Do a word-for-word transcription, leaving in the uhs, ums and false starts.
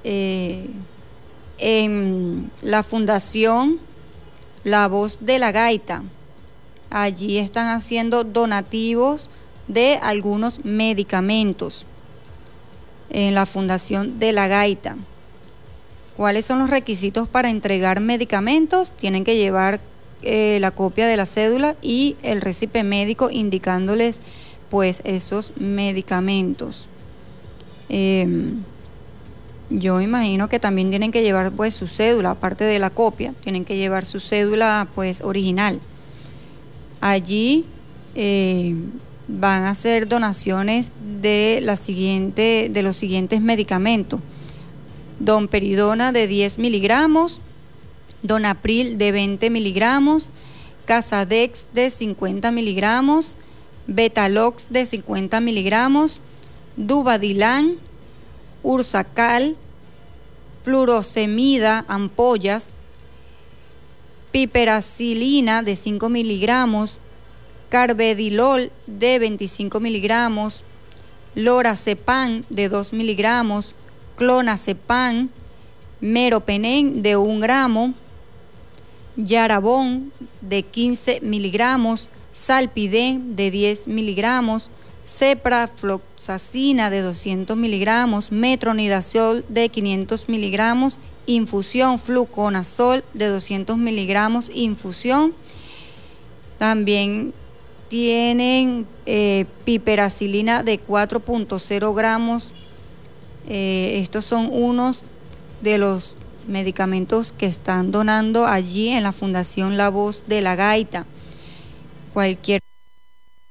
eh, en la Fundación La Voz de la Gaita. Allí están haciendo donativos de algunos medicamentos en la Fundación de la Gaita. ¿Cuáles son los requisitos para entregar medicamentos? Tienen que llevar eh, la copia de la cédula y el récipe médico indicándoles pues esos medicamentos. Eh, yo imagino que también tienen que llevar pues su cédula, aparte de la copia, tienen que llevar su cédula pues original. Allí eh, van a hacer donaciones de la siguiente, de los siguientes medicamentos: domperidona de diez miligramos, donapril de veinte miligramos, casadex de cincuenta miligramos, betalox de cincuenta miligramos, duvadilán, ursacal, furosemida, ampollas, piperacilina de cinco miligramos, carvedilol de veinticinco miligramos, lorazepam de dos miligramos, clonazepam, meropenem de un gramo, yarabón de quince miligramos, salpidem de diez miligramos, ceprafloxacina de doscientos miligramos, metronidazol de quinientos miligramos, infusión, fluconazol de doscientos miligramos, infusión. También tienen eh, piperacilina de cuatro punto cero gramos. Eh, estos son unos de los medicamentos que están donando allí en la Fundación La Voz de la Gaita. Cualquier